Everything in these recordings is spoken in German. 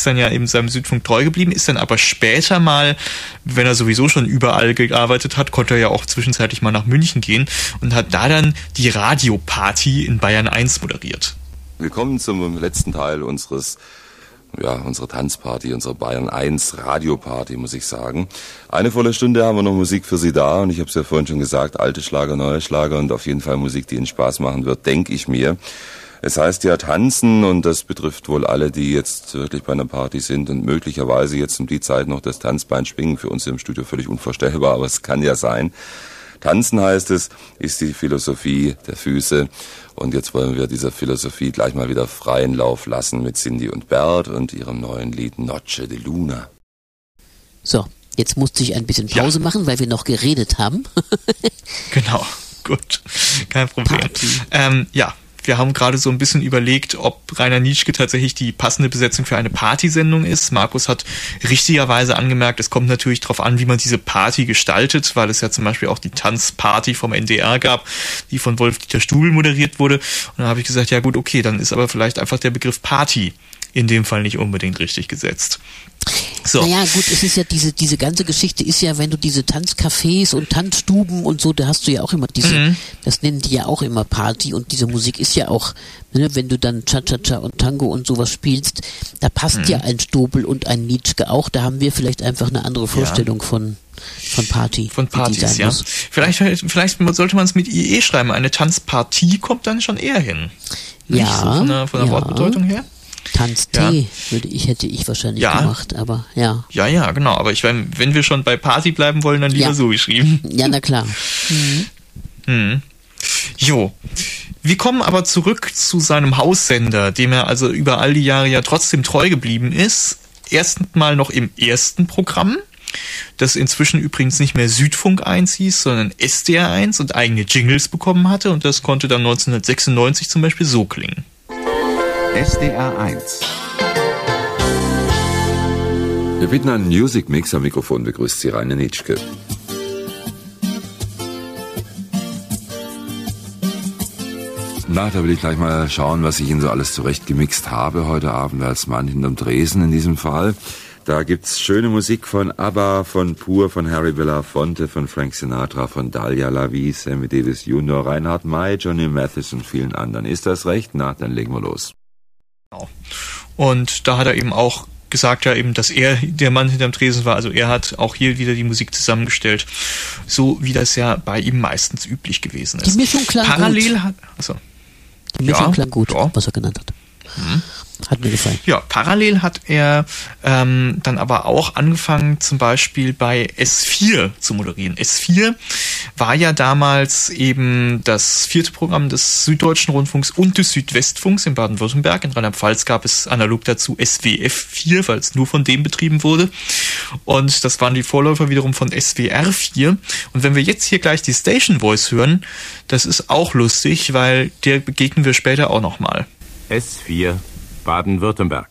dann ja eben seinem Südfunk treu geblieben, ist dann aber später mal, wenn er sowieso schon überall gearbeitet hat, konnte er ja auch zwischenzeitlich mal nach München gehen und hat da dann die Radioparty in Bayern 1 moderiert. Willkommen zum letzten Teil unserer Tanzparty, unserer Bayern 1 Radioparty, muss ich sagen. Eine volle Stunde haben wir noch Musik für Sie da und ich habe es ja vorhin schon gesagt, alte Schlager, neue Schlager und auf jeden Fall Musik, die Ihnen Spaß machen wird, denke ich mir. Es heißt ja tanzen und das betrifft wohl alle, die jetzt wirklich bei einer Party sind und möglicherweise jetzt um die Zeit noch das Tanzbein schwingen. Für uns im Studio völlig unvorstellbar, aber es kann ja sein. Tanzen heißt es, ist die Philosophie der Füße. Und jetzt wollen wir dieser Philosophie gleich mal wieder freien Lauf lassen mit Cindy und Bert und ihrem neuen Lied Noche de Luna. So, jetzt musste ich ein bisschen Pause machen, weil wir noch geredet haben. Genau, gut, kein Problem. Wir haben gerade so ein bisschen überlegt, ob Rainer Nitschke tatsächlich die passende Besetzung für eine Partysendung ist. Markus hat richtigerweise angemerkt, es kommt natürlich darauf an, wie man diese Party gestaltet, weil es ja zum Beispiel auch die Tanzparty vom NDR gab, die von Wolf-Dieter Stubel moderiert wurde. Und dann habe ich gesagt, ja gut, okay, dann ist aber vielleicht einfach der Begriff Party in dem Fall nicht unbedingt richtig gesetzt. So. Naja, gut, es ist ja diese ganze Geschichte ist ja, wenn du diese Tanzcafés und Tanzstuben und so, da hast du ja auch immer das nennen die ja auch immer Party und diese Musik ist ja auch, ne, wenn du dann Cha-Cha-Cha und Tango und sowas spielst, da passt ja ein Stobel und ein Nitschke auch, da haben wir vielleicht einfach eine andere Vorstellung von Party. Von Partys, ja. Vielleicht sollte man es mit IE schreiben, eine Tanzpartie kommt dann schon eher hin. Nicht so von der Wortbedeutung her? Tanztee hätte ich wahrscheinlich gemacht, aber ja. Ja, genau, aber ich meine, wenn wir schon bei Party bleiben wollen, dann lieber so geschrieben. Ja, na klar. Jo. Wir kommen aber zurück zu seinem Haussender, dem er also über all die Jahre ja trotzdem treu geblieben ist. Erstmal noch im ersten Programm, das inzwischen übrigens nicht mehr Südfunk 1 hieß, sondern SDR 1 und eigene Jingles bekommen hatte und das konnte dann 1996 zum Beispiel so klingen. SDR 1. Wir bitten einen Music Mix. Am Mikrofon begrüßt Sie Rainer Nitschke. Da will ich gleich mal schauen, was ich Ihnen so alles zurechtgemixt habe heute Abend als Mann hinterm Tresen in diesem Fall. Da gibt's schöne Musik von ABBA, von Pur, von Harry Belafonte, von Frank Sinatra, von Dahlia Lavi, Sammy Davis Jr., Reinhard May, Johnny Mathis und vielen anderen. Ist das recht? Na, dann legen wir los. Genau. Und da hat er eben auch gesagt, ja eben, dass er der Mann hinterm Tresen war. Also er hat auch hier wieder die Musik zusammengestellt, so wie das ja bei ihm meistens üblich gewesen ist. Die Mischung klang parallel gut. Die Mischung klang gut, was er genannt hat. Hat mir gefallen. Ja, parallel hat er dann aber auch angefangen, zum Beispiel bei S4 zu moderieren. S4 war ja damals eben das 4. Programm des Süddeutschen Rundfunks und des Südwestfunks in Baden-Württemberg. In Rheinland-Pfalz gab es analog dazu SWF 4, weil es nur von dem betrieben wurde. Und das waren die Vorläufer wiederum von SWR 4. Und wenn wir jetzt hier gleich die Station Voice hören, das ist auch lustig, weil der begegnen wir später auch nochmal. S4 Baden-Württemberg.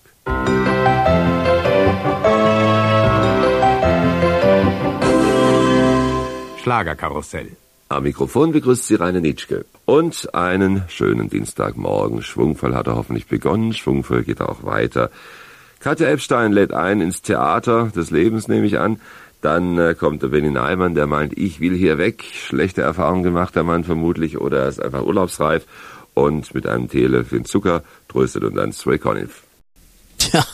Schlagerkarussell. Am Mikrofon begrüßt Sie Rainer Nitschke. Und einen schönen Dienstagmorgen. Schwungvoll hat er hoffentlich begonnen, schwungvoll geht er auch weiter. Katja Epstein lädt ein ins Theater des Lebens, nehme ich an. Dann kommt der Benny Neimann, der meint, ich will hier weg. Schlechte Erfahrung gemacht, der Mann vermutlich, oder er ist einfach urlaubsreif. Und mit einem Teelöffel Zucker tröstet und dann Ray Conniff. Tja.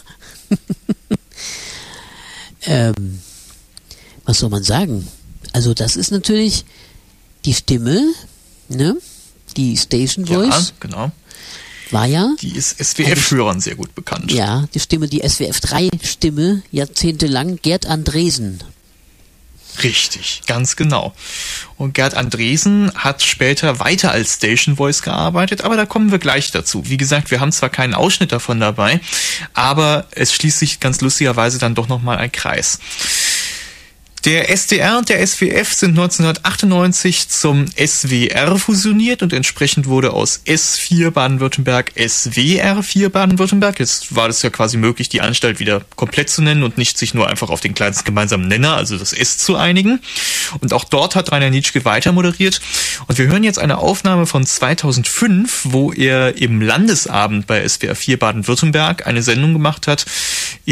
Was soll man sagen? Also das ist natürlich die Stimme, ne? Die Station Voice. Ja, genau. War ja. Die ist SWF-Hörern sehr gut bekannt. Ja, die Stimme, die SWF 3-Stimme, jahrzehntelang, Gerd Andresen. Richtig, ganz genau. Und Gerd Andresen hat später weiter als Station Voice gearbeitet, aber da kommen wir gleich dazu. Wie gesagt, wir haben zwar keinen Ausschnitt davon dabei, aber es schließt sich ganz lustigerweise dann doch nochmal ein Kreis. Der SDR und der SWF sind 1998 zum SWR fusioniert und entsprechend wurde aus S4 Baden-Württemberg SWR 4 Baden-Württemberg. Jetzt war das ja quasi möglich, die Anstalt wieder komplett zu nennen und nicht sich nur einfach auf den kleinsten gemeinsamen Nenner, also das S, zu einigen. Und auch dort hat Rainer Nitschke weiter moderiert. Und wir hören jetzt eine Aufnahme von 2005, wo er im Landesabend bei SWR 4 Baden-Württemberg eine Sendung gemacht hat,